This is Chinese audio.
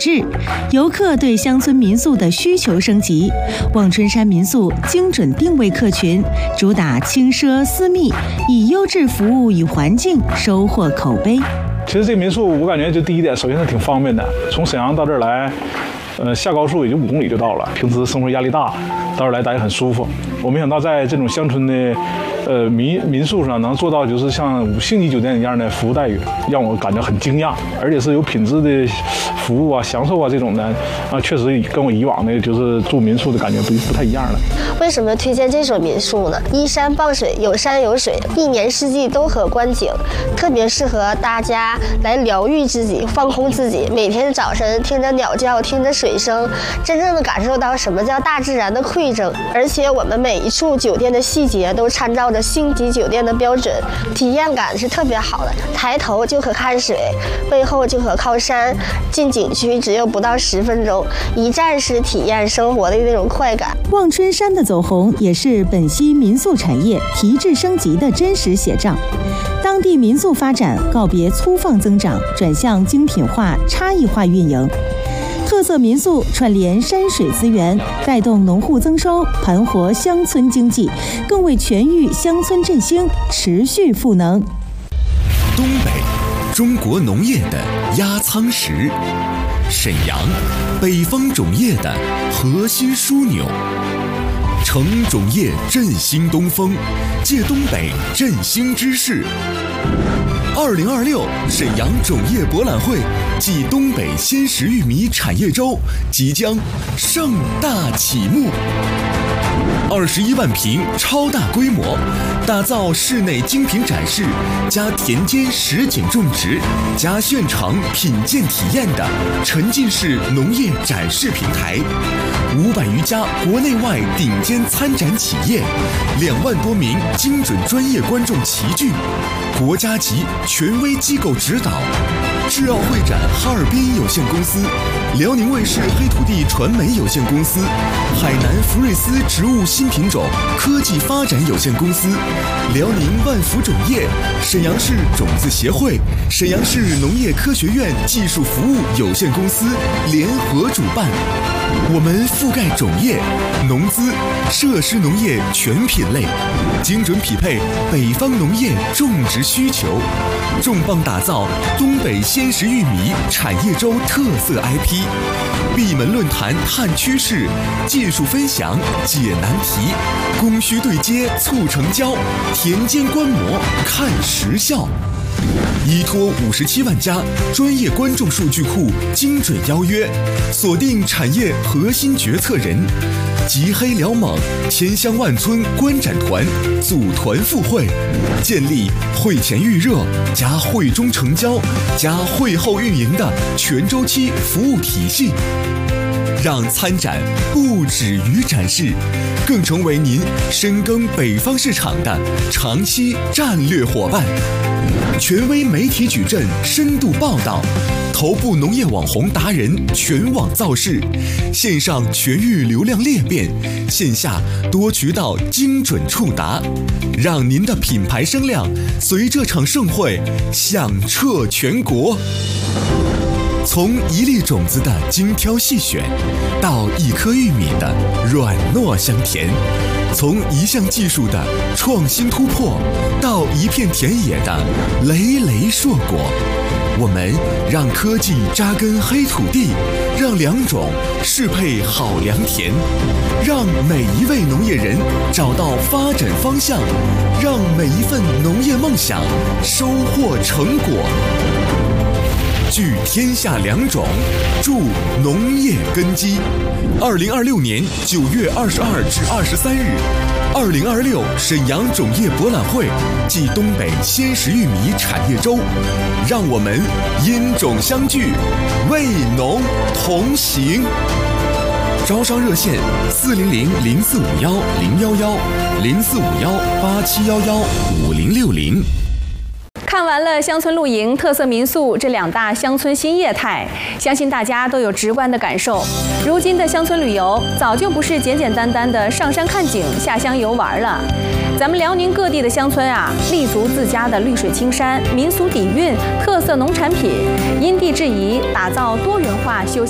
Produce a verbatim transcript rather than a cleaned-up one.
质，游客对乡村民宿的需求升级。望春山民宿精准定位客群，主打轻奢私密，以优质服务与环境收获口碑。 其实这个民宿我感觉就第一点，首先是挺方便的，从沈阳到这儿来，呃，下高速也就五公里就到了。平时生活压力大，到这儿来大家很舒服。我没想到在这种乡村的。呃，民民宿上能做到就是像五星级酒店一样的服务待遇，让我感觉很惊讶，而且是有品质的服务啊、享受啊这种的啊，确实跟我以往的就是住民宿的感觉不不太一样了。 为什么推荐这种民宿呢？依山傍水，有山有水，一年四季都可观景，特别适合大家来疗愈自己、放空自己。每天早晨听着鸟叫，听着水声，真正的感受到什么叫大自然的馈赠。而且我们每一处酒店的细节都参照着星级酒店的标准，体验感是特别好的。抬头就可看水，背后就可靠山，进景区只有不到十分钟，一站式体验生活的那种快感。 望春山的走红也是本溪民宿产业提质升级的真实写照。当地民宿发展告别粗放增长，转向精品化、差异化运营。特色民宿串联山水资源，带动农户增收，盘活乡村经济，更为全域乡村振兴持续赋能。 东北，中国农业的压舱石；沈阳，北方种业的核心枢纽。乘种业振兴东风，借东北振兴之势。二零二六沈阳种业博览会暨东北鲜食玉米产业周即将盛大启幕。二十一万平超大规模，打造室内精品展示加田间实景种植加现场品鉴体验的沉浸式农业展示平台。五百余家国内外顶尖参展企业，两万多名精准专业观众齐聚，国家级权威机构指导。智奥会展哈尔滨有限公司、辽宁卫视黑土地传媒有限公司、海南福瑞斯植物新品种科技发展有限公司、辽宁万福种业、沈阳市种子协会、沈阳市农业科学院技术服务有限公司联合主办。我们覆盖种业、农资、设施农业全品类，精准匹配北方农业种植需求，重磅打造东北鲜食玉米产业周特色 I P， 闭门论坛探趋势，技术分享解难题，供需对接促成交，田间观摩看实效。依托五十七万家专业观众数据库，精准邀约，锁定产业核心决策人，集黑辽蒙千乡万村观展团，组团赴会，建立会前预热加会中成交加会后运营的全周期服务体系，让参展不止于展示，更成为您深耕北方市场的长期战略伙伴。权威媒体矩阵深度报道，头部农业网红达人全网造势，线上全域流量裂变，线下多渠道精准触达，让您的品牌声量随这场盛会响彻全国。从一粒种子的精挑细选，到一颗玉米的软糯香甜，从一项技术的创新突破，到一片田野的累累硕果，我们让科技扎根黑土地，让良种适配好良田，让每一位农业人找到发展方向，让每一份农业梦想收获成果。聚天下良种，助农业根基。二零二六年九月二十二至二十三日，二零二六沈阳种业博览会暨东北鲜食玉米产业周，让我们因种相聚，为农同行。招商热线：四零零零四五幺零幺幺零四五幺八七幺幺五零六零。 看完了乡村露营、特色民宿这两大乡村新业态，相信大家都有直观的感受。如今的乡村旅游早就不是简简单单的上山看景、下乡游玩了。咱们辽宁各地的乡村啊，立足自家的绿水青山、民俗底蕴、特色农产品，因地制宜，打造多元化休闲。